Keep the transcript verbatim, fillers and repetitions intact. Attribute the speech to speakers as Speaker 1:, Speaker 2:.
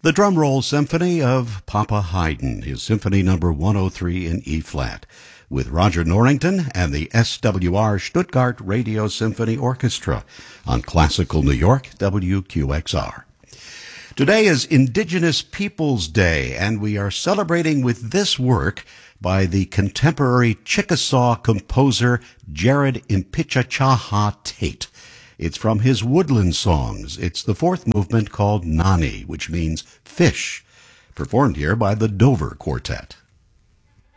Speaker 1: The drum roll symphony of Papa Haydn, his symphony number one oh three in E-flat, with Roger Norrington and the S W R Stuttgart Radio Symphony Orchestra on Classical New York, W Q X R. Today is Indigenous Peoples Day, and we are celebrating with this work by the contemporary Chickasaw composer Jared Impichachaha Tate. It's from his Woodland Songs. It's the fourth movement called Nani, which means fish, performed here by the Dover Quartet.